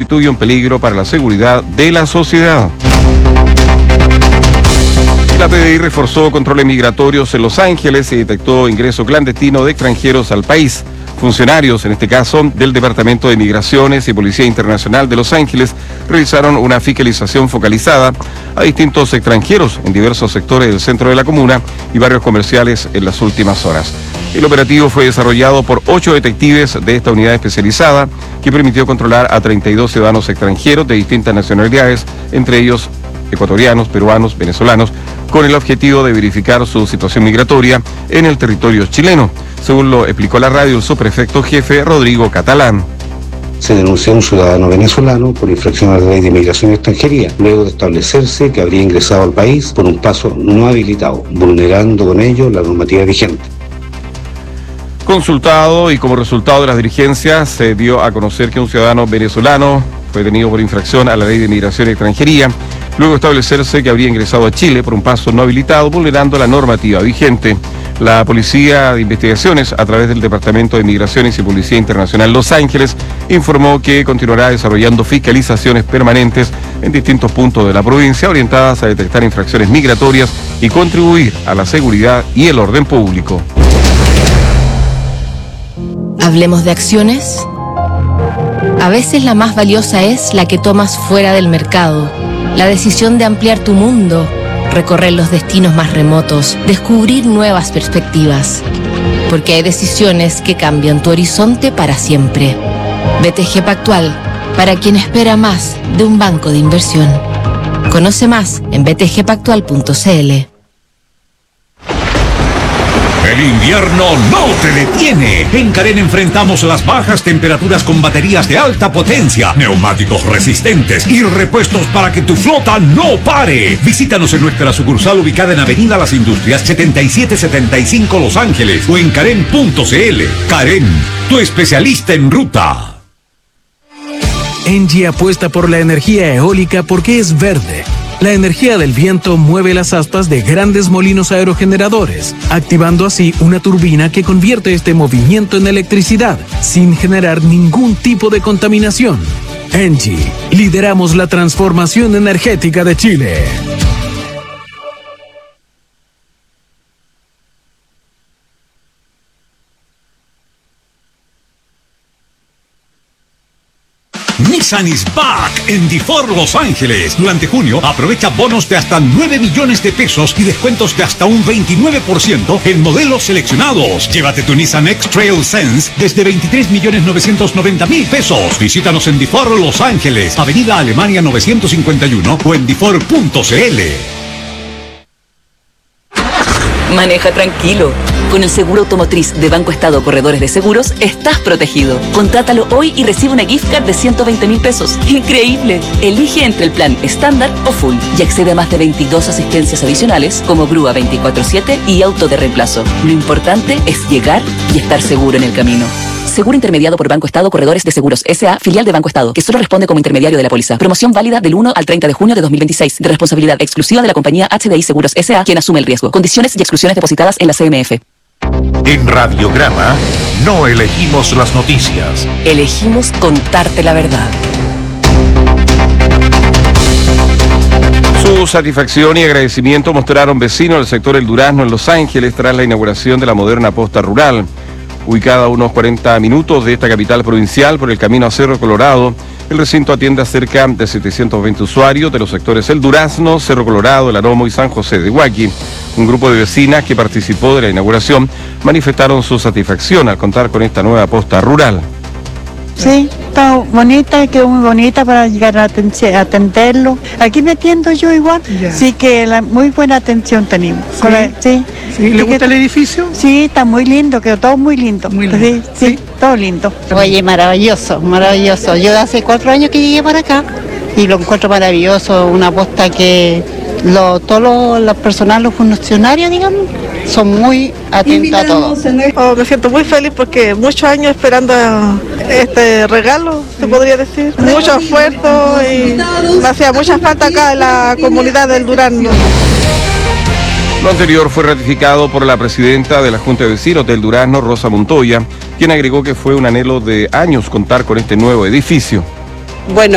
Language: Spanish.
constituye un peligro para la seguridad de la sociedad. La PDI reforzó controles migratorios en Los Ángeles y detectó ingreso clandestino de extranjeros al país. Funcionarios, en este caso, del Departamento de Migraciones y Policía Internacional de Los Ángeles, realizaron una fiscalización focalizada a distintos extranjeros en diversos sectores del centro de la comuna y barrios comerciales en las últimas horas. El operativo fue desarrollado por 8 detectives de esta unidad especializada, que permitió controlar a 32 ciudadanos extranjeros de distintas nacionalidades, entre ellos ecuatorianos, peruanos, venezolanos, con el objetivo de verificar su situación migratoria en el territorio chileno, según lo explicó la radio el subprefecto jefe Rodrigo Catalán. Se denunció a un ciudadano venezolano por infracción a la ley de inmigración y extranjería, luego de establecerse que habría ingresado al país por un paso no habilitado, vulnerando con ello la normativa vigente. Consultado y como resultado de las diligencias, se dio a conocer que un ciudadano venezolano fue detenido por infracción a la ley de inmigración y extranjería, luego de establecerse que habría ingresado a Chile por un paso no habilitado, vulnerando la normativa vigente. La Policía de Investigaciones, a través del Departamento de Migraciones y Policía Internacional Los Ángeles, informó que continuará desarrollando fiscalizaciones permanentes en distintos puntos de la provincia, orientadas a detectar infracciones migratorias y contribuir a la seguridad y el orden público. Hablemos de acciones. A veces la más valiosa es la que tomas fuera del mercado. La decisión de ampliar tu mundo, recorrer los destinos más remotos, descubrir nuevas perspectivas. Porque hay decisiones que cambian tu horizonte para siempre. BTG Pactual, para quien espera más de un banco de inversión. Conoce más en btgpactual.cl. El invierno no te detiene. En Carén enfrentamos las bajas temperaturas con baterías de alta potencia, neumáticos resistentes y repuestos para que tu flota no pare. Visítanos en nuestra sucursal ubicada en Avenida Las Industrias 7775 Los Ángeles o en carén.cl. Carén, tu especialista en ruta. Engie apuesta por la energía eólica porque es verde. La energía del viento mueve las aspas de grandes molinos aerogeneradores, activando así una turbina que convierte este movimiento en electricidad, sin generar ningún tipo de contaminación. Engie, lideramos la transformación energética de Chile. Nissan is back en DeFord Los Ángeles. Durante junio, aprovecha bonos de hasta 9 millones de pesos y descuentos de hasta un 29% en modelos seleccionados. Llévate tu Nissan X-Trail Sense desde 23.990.000 pesos. Visítanos en DeFord Los Ángeles, Avenida Alemania 951 o en DeFord.cl. Maneja tranquilo. Con el seguro automotriz de Banco Estado Corredores de Seguros, estás protegido. Contrátalo hoy y recibe una gift card de 120.000 pesos. ¡Increíble! Elige entre el plan estándar o full y accede a más de 22 asistencias adicionales como grúa 24/7 y auto de reemplazo. Lo importante es llegar y estar seguro en el camino. Seguro intermediado por Banco Estado Corredores de Seguros S.A., filial de Banco Estado, que solo responde como intermediario de la póliza. Promoción válida del 1 al 30 de junio de 2026, de responsabilidad exclusiva de la compañía HDI Seguros S.A., quien asume el riesgo. Condiciones y exclusiones depositadas en la CMF. En Radiograma, no elegimos las noticias. Elegimos contarte la verdad. Su satisfacción y agradecimiento mostraron vecinos del sector El Durazno en Los Ángeles tras la inauguración de la moderna posta rural. Ubicada a unos 40 minutos de esta capital provincial por el camino a Cerro Colorado, el recinto atiende a cerca de 720 usuarios de los sectores El Durazno, Cerro Colorado, El Aromo y San José de Huaqui. Un grupo de vecinas que participó de la inauguración manifestaron su satisfacción al contar con esta nueva posta rural. Sí, está bonita, quedó muy bonita para llegar a atenderlo. Aquí me atiendo yo igual, ya. Sí que muy buena atención tenemos. ¿Sí? ¿Sí? ¿Le gusta el edificio? Sí, está muy lindo, quedó todo muy lindo. Muy lindo. Sí, todo lindo. Oye, maravilloso, maravilloso. Yo hace 4 años que llegué para acá y lo encuentro maravilloso, una posta que todos los personal, los funcionarios, digamos, son muy atentos a todo. Me siento muy feliz porque muchos años esperando este regalo, se podría decir. Mucho esfuerzo y me hacía mucha falta acá en la comunidad del Durazno. Lo anterior fue ratificado por la presidenta de la Junta de Vecinos del Durazno, Rosa Montoya, quien agregó que fue un anhelo de años contar con este nuevo edificio. Bueno,